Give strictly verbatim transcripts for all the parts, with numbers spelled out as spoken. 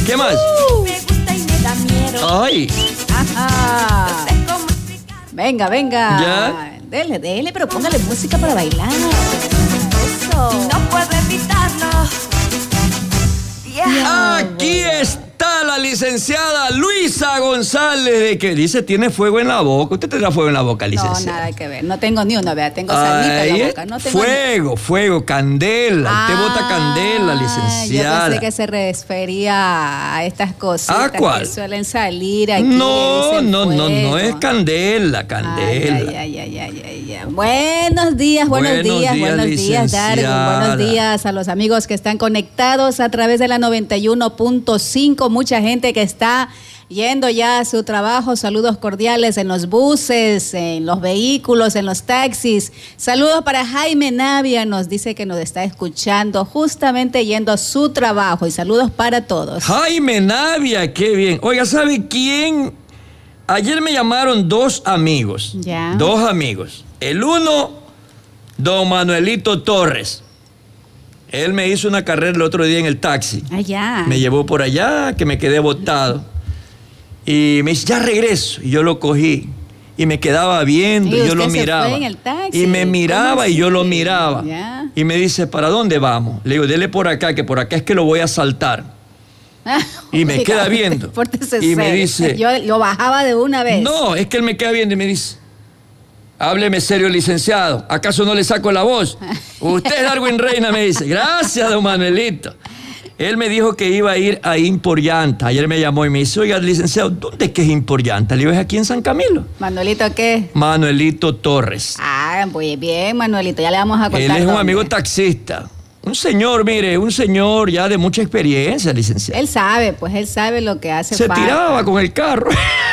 ¿Qué más? Uh. Me gusta y me da miedo. Ay. Ajá. No sé cómo explicar. Venga, venga. ¿Ya? Dele, dele, pero póngale música para bailar. Eso. No puedo evitarlo. Yeah. Aquí está la licenciada Luisa González, de que dice tiene fuego en la boca. ¿Usted tendrá fuego en la boca, licenciada? No, nada que ver. No tengo ni una, vea. Tengo salita en la boca. No tengo fuego, ni... fuego, candela. Ah, Usted bota candela, licenciada. Yo pensé que se refería a estas cositas ¿A cuál? que suelen salir aquí. No, no, fuego. no, no es candela, candela. Ay, ay, ay, ay, ay, ay. Buenos días, buenos, buenos días, días, buenos días, Darwin. Buenos días a los amigos que están conectados a través de la noventa y uno punto cinco. Mucha gente que está yendo ya a su trabajo. Saludos cordiales en los buses, en los vehículos, en los taxis. Saludos para Jaime Navia, nos dice que nos está escuchando justamente yendo a su trabajo. Y saludos para todos. Jaime Navia, qué bien. Oiga, ¿sabe quién? Ayer me llamaron dos amigos. Ya. Dos amigos. El uno, don Manuelito Torres. Él me hizo una carrera el otro día en el taxi. Allá. Me llevó por allá, que me quedé botado. Y me dice, ya regreso. Y yo lo cogí. Y me quedaba viendo, y yo lo miraba. Fue en el taxi. Y me miraba y yo lo miraba. Ya. Y me dice, ¿para dónde vamos? Le digo, dele por acá, que por acá es que lo voy a saltar. Y me queda viendo. Y me dice, yo lo bajaba de una vez. No, es que él me queda viendo y me dice, hábleme serio, licenciado. ¿Acaso no le saco la voz? Usted es Darwin Reina, me dice. Gracias, don Manuelito. Él me dijo que iba a ir a Impor Llanta. Ayer me llamó y me dice, oiga, licenciado, ¿dónde es que es Impor Llanta? Le digo, es aquí en San Camilo. ¿Manuelito qué? Manuelito Torres. Ah, muy bien, Manuelito. Ya le vamos a contar. Él es un dónde. amigo taxista. Un señor, mire, un señor ya de mucha experiencia, licenciado. Él sabe, pues él sabe lo que hace Se falta. tiraba con el carro.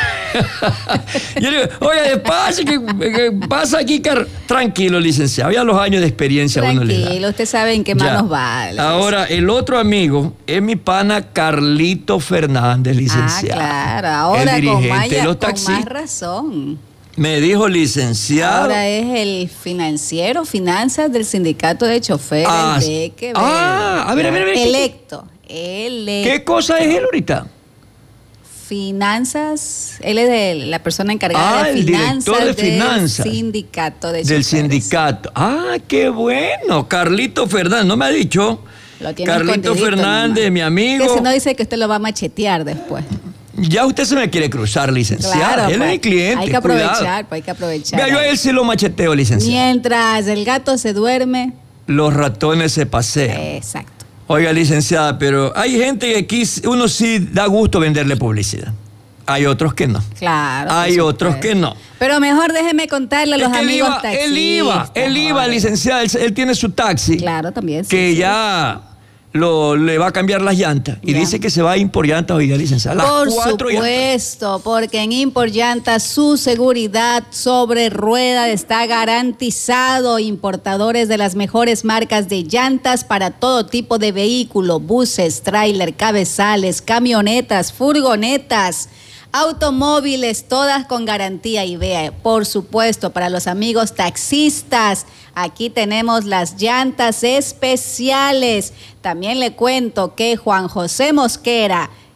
Yo le digo, oye, despacio, que, que pasa aquí, car tranquilo, licenciado. Ya los años de experiencia Tranquilo, uno le da. Tranquilo, usted sabe en qué manos va. Ahora, el otro amigo es mi pana Carlito Fernández, licenciado. Ah, claro. Ahora el con, dirigente Maya, de los con taxistas. más razón. Me dijo, licenciado. Ahora es el financiero, finanzas del sindicato de choferes ah, de Quevedo. Ah, a ver, a ver, a ver. Electo. Electo. ¿Qué cosa es él ahorita? Finanzas, él es de la persona encargada ah, de el finanzas director de del finanzas. sindicato de Del choferes. sindicato. Ah, qué bueno. Carlito Fernández, no me ha dicho. Lo tiene Carlito Fernández, nomás. mi amigo. Que si no dice que usted lo va a machetear después. Ya usted se me quiere cruzar, licenciada. Claro, él pues, es mi cliente. Hay que aprovechar, cuidado. pues hay que aprovechar. Vea, yo a él sí lo macheteo, licenciada. Mientras el gato se duerme. Los ratones se pasean. Exacto. Oiga, licenciada, pero hay gente que aquí uno sí da gusto venderle publicidad. Hay otros que no. Claro. Hay otros que no. Pero mejor déjeme contarle a los es que amigos él iba, taxistas. Él iba, él iba, licenciada, él, él tiene su taxi. Claro, también. Sí, que sí. ya lo, le va a cambiar las llantas. Y Ya. dice que se va a Impor Llanta hoy día, licenciada. Las Por cuatro supuesto, llantas. porque en Impor Llanta su seguridad sobre rueda está garantizado. Importadores de las mejores marcas de llantas para todo tipo de vehículo, buses, tráiler, cabezales, camionetas, furgonetas, automóviles, todas con garantía. Y vea, por supuesto, para los amigos taxistas, aquí tenemos las llantas especiales. También le cuento que Juan José Mosquera,